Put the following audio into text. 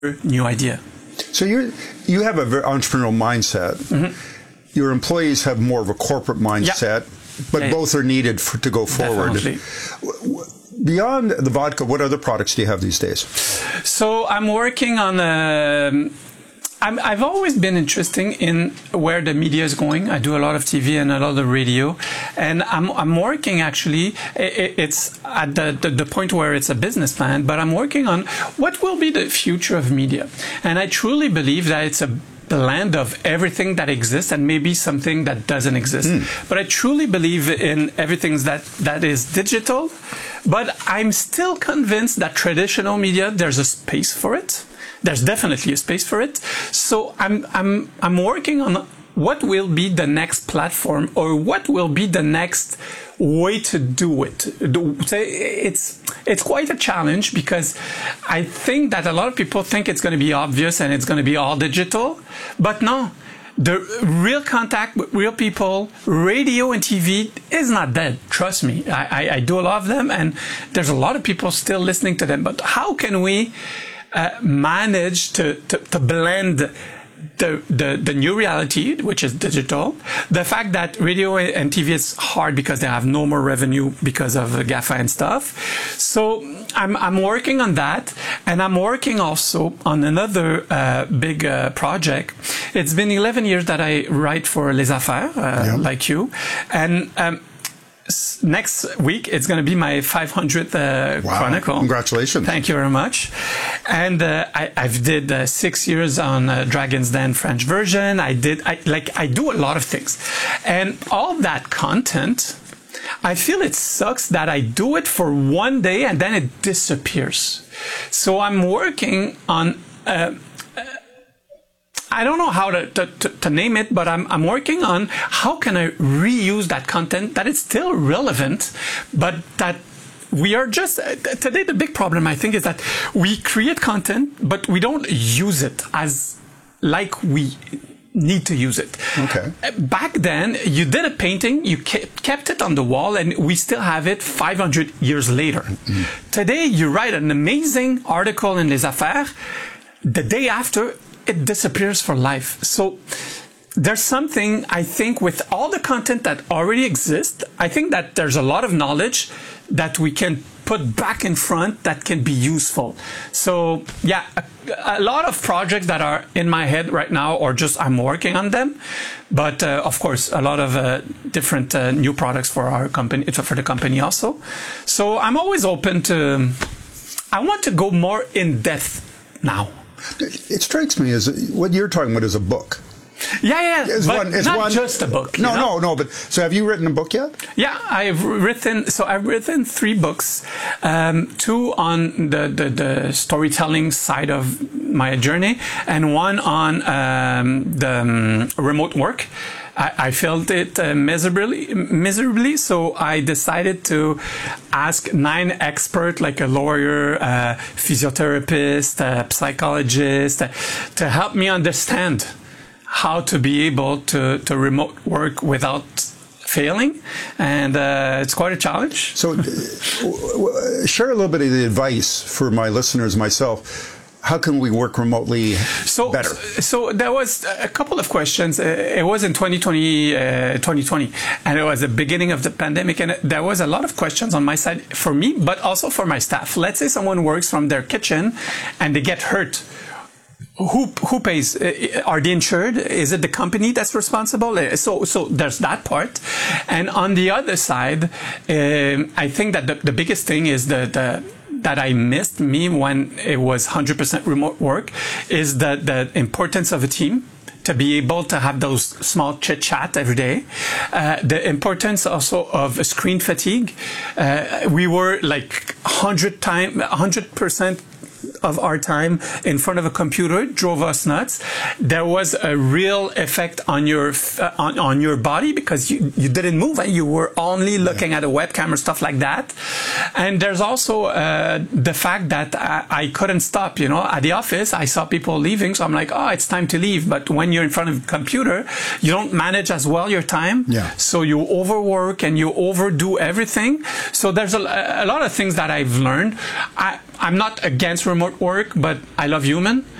new idea. So you have a very entrepreneurial mindset. Mm-hmm. Your employees have more of a corporate mindset, but both are needed to go forward. Definitely. Beyond the vodka, what other products do you have these days? So I'm working on I've always been interested in where the media is going. I do a lot of TV and a lot of radio, and I'm working actually. It's at the point where it's a business plan, but I'm working on what will be the future of media, and I truly believe that it's a blend of everything that exists and maybe something that doesn't exist. But I truly believe in everything that is digital. But I'm still convinced that traditional media, there's a space for it. There's definitely a space for it. So I'm working on what will be the next platform or what will be the next way to do it. It's quite a challenge because I think that a lot of people think it's going to be obvious and it's going to be all digital, but no. The real contact with real people, radio and TV is not dead. Trust me. I do a lot of them and there's a lot of people still listening to them. But how can we manage to blend the new reality, which is digital, the fact that radio and TV is hard because they have no more revenue because of GAFA and stuff. So I'm working on that, and I'm working also on another big project. It's been 11 years that I write for Les Affaires, like you, and next week it's going to be my 500th Chronicle. Congratulations! Thank you very much. And I've did 6 years on Dragon's Den French version. I do a lot of things, and all that content, I feel it sucks that I do it for one day and then it disappears. So I'm working on. I don't know how to name it, but I'm working on how can I reuse that content that is still relevant, but that we are just today the big problem I think is that we create content, but we don't use it as like we need to use it. Okay. Back then, you did a painting, you kept it on the wall, and we still have it 500 years later. Mm-hmm. Today, you write an amazing article in Les Affaires. The day after, it disappears for life. So there's something, I think, with all the content that already exists, I think that there's a lot of knowledge that we can put back in front that can be useful. So yeah, a lot of projects that are in my head right now, or just I'm working on them. But of course, a lot of different new products for our company, for the company also. So I'm always open to, I want to go more in depth now. It strikes me as what you're talking about is a book. Yeah. But not just a book. No. But so, have you written a book yet? Yeah, I've written 3 books. 2 on the storytelling side of my journey, and 1 on the remote work. I felt it miserably, so I decided to ask 9 experts, like a lawyer, physiotherapist, psychologist, to help me understand how to be able to remote work without failing, and it's quite a challenge. So share a little bit of the advice for my listeners, myself. How can we work remotely better? So there was a couple of questions. It was in 2020, and it was the beginning of the pandemic, and there was a lot of questions on my side for me, but also for my staff. Let's say someone works from their kitchen and they get hurt. Who pays? Are they insured? Is it the company that's responsible? So there's that part. And on the other side, I think that the biggest thing is that I missed when it was 100% remote work is the importance of a team, to be able to have those small chit chat every day. The importance also of screen fatigue. We were like 100% of our time in front of a computer drove us nuts. There was a real effect on your body because you didn't move and you were only looking at a webcam or stuff like that. And there's also the fact that I couldn't stop. At the office I saw people leaving, so I'm like, oh, it's time to leave. But when you're in front of a computer, you don't manage as well your time. Yeah. So you overwork and you overdo everything. So there's a lot of things that I've learned. I'm not against remote work, but I love human.